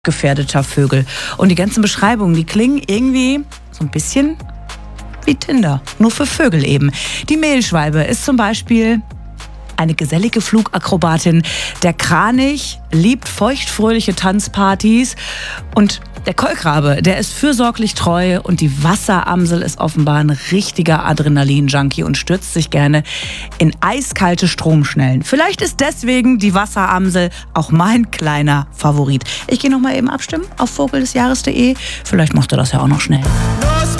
gefährdeter Vögel. Und die ganzen Beschreibungen, die klingen irgendwie so ein bisschen wie Tinder, nur für Vögel eben. Die Mehlschwalbe ist zum Beispiel eine gesellige Flugakrobatin. Der Kranich liebt feuchtfröhliche Tanzpartys. Und der Kolkrabe, der ist fürsorglich treu. Und die Wasseramsel ist offenbar ein richtiger Adrenalin-Junkie und stürzt sich gerne in eiskalte Stromschnellen. Vielleicht ist deswegen die Wasseramsel auch mein kleiner Favorit. Ich gehe noch mal eben abstimmen auf vogeldesjahres.de. Vielleicht macht er das ja auch noch schnell.